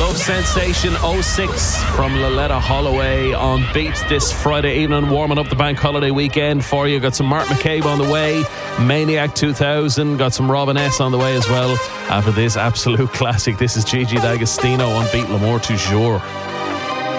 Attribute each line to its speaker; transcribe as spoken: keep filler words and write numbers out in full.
Speaker 1: Love Sensation oh six from Loletta Holloway on Beat this Friday evening, warming up the bank holiday weekend for you. Got some Mark McCabe on the way, Maniac two thousand, got some Robin S on the way as well. After this absolute classic, this is Gigi D'Agostino on Beat L'Amour Toujours.